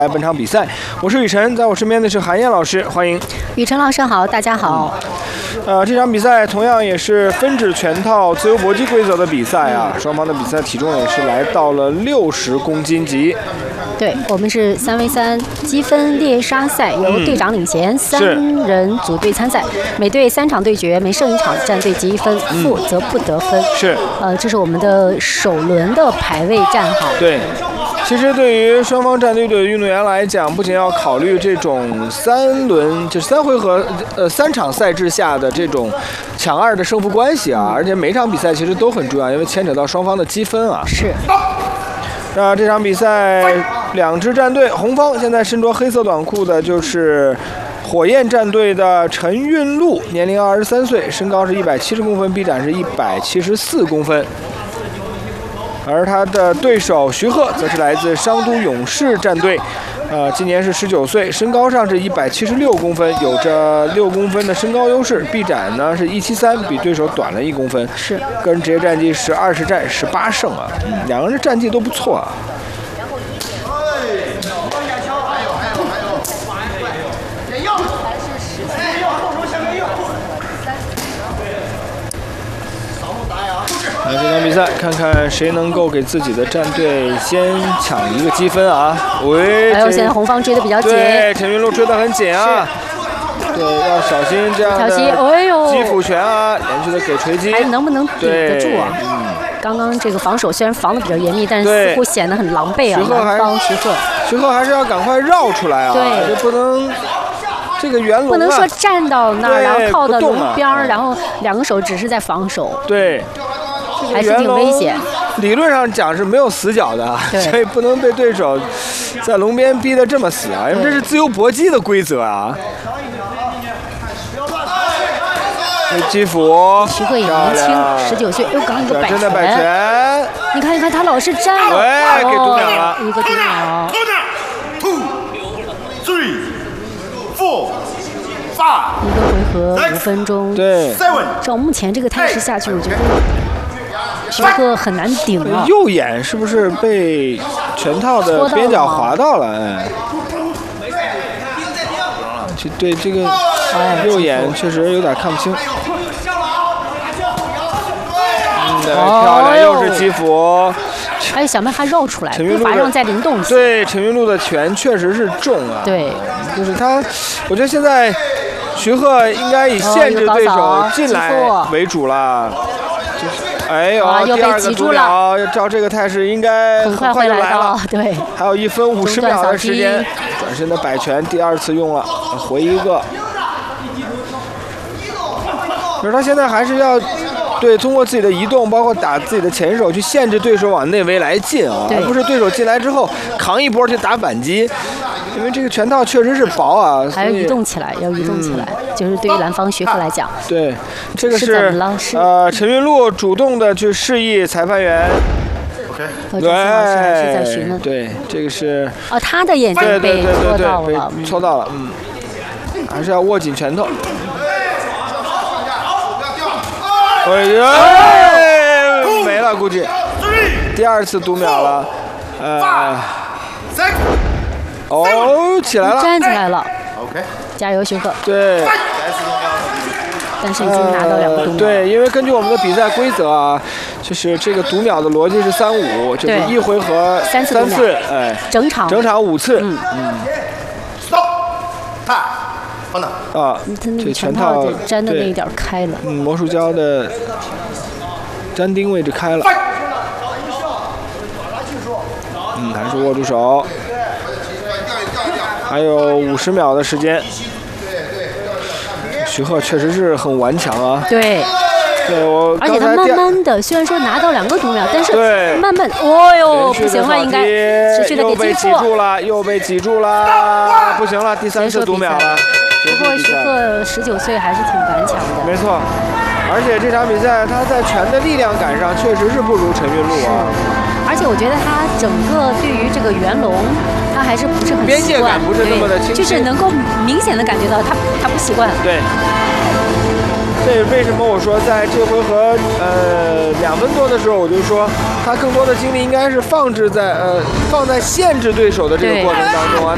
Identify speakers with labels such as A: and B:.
A: 本场比赛，我是雨辰，在我身边的是韩燕老师，欢迎。
B: 雨辰老师好，大家好。
A: 这场比赛同样也是分指拳套自由搏击规则的比赛啊，双方的比赛体重也是来到了60公斤级。
B: 对，我们是3v3积分猎杀赛，由队长领衔，3人组队参赛，每队3场对决，每胜1场战队积分，负则不得分。
A: 是，
B: 这是我们的首轮的排位战哈。
A: 对。其实对于双方战队的运动员来讲，不仅要考虑这种3回合3场赛制下的这种抢2的胜负关系啊，而且每场比赛其实都很重要，因为牵扯到双方的积分啊。
B: 是。
A: 那这场比赛2支战队，红方现在身着黑色短裤的就是火焰战队的陈韵露，年龄23岁，身高是170公分，臂展是174公分。而他的对手徐鹤则是来自商都勇士战队，今年是19岁，身高上是176公分，有着6公分的身高优势，臂展呢是173，比对手短了1公分。
B: 是，
A: 个人职业战绩是20战18胜啊，两个人的战绩都不错啊。这场比赛看看谁能够给自己的战队先抢1个积分啊！
B: 还有现在红方追的比较紧，
A: 对，陈云露追得很紧啊。对，要小心这样的击斧拳啊，连续的给锤击，
B: 还能不能顶得住啊？刚刚这个防守虽然防得比较严密，但是似乎显得很狼狈啊。
A: 徐鹤还是要赶快绕出来啊！
B: 对，
A: 这不能。这个圆笼
B: 不能说站到那儿，然后靠到笼边儿，然后2个手只是在防守。
A: 对，
B: 还是挺危险。
A: 理论上讲是没有死角的，所以不能被对手在笼边逼得这么死啊，因为这是自由搏击的规则啊。击斧，
B: 徐鹤也年轻，19岁，又刚一个摆
A: 拳。
B: 你看，他老是站了，
A: 对，给读秒了，
B: 一个读秒。1个回合5分钟。
A: 对，
B: 照目前这个态势下去，我觉得徐鹤很难顶了。
A: 右眼是不是被拳套的边角划到了？哎，对这个右眼确实有点看不清。漂亮，又是击斧。
B: 还想办法绕出来，步伐上再灵动一些。
A: 对，陈云露的拳确实是重啊。
B: 对，
A: 就是他，我觉得现在徐鹤应该以限制对手进来为主了。哎呦，第2个读秒，照这个态势应该很快就来了。
B: 对，
A: 还有1分50秒的时间，转身的摆拳第2次用了，回1个。可是他现在还是要。对，通过自己的移动，包括打自己的前手，去限制对手往内围来进啊，而不是对手进来之后扛一波去打反击。因为这个拳套确实是薄啊，
B: 还要移动起来，就是对于蓝方徐鹤来讲。
A: 对，这个是陈云露主动的去示意裁判员。对，这个是
B: 他的眼睛被
A: 戳到了，还是要握紧拳头。没了，估计第2次读秒了，起来了，
B: 站起来了 ，OK， 加油，徐鹤。
A: 对，
B: 但是已经拿到2个读秒。
A: 对，因为根据我们的比赛规则啊，就是这个读秒的逻辑是3-5，就是1回合3次，哎，整场5次。
B: 这拳套粘的那一点开了。
A: 魔术胶的粘钉位置开了。还是握住手。还有50秒的时间。徐鹤确实是很顽强啊。
B: 对，而且他慢慢的，虽然说拿到2个读秒，但是慢慢，不行了，应该持续的给击
A: 破。又被挤住了，不行了，第3次读秒了。
B: 不过徐鹤19岁还是挺顽强的。
A: 没错，而且这场比赛他在拳的力量感上确实是不如陈韵露啊。
B: 而且我觉得他整个对于这个圆笼，他还是不是很习惯，
A: 边界感不是那么的清晰，
B: 就是能够明显的感觉到他不习惯。
A: 对。这也为什么我说在这回合2分多的时候，我就说他更多的精力应该是放在限制对手的这个过程当中啊。